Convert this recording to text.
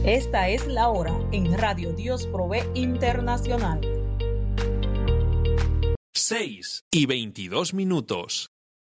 Esta es la hora en Radio Dios Provee Internacional. 6:22.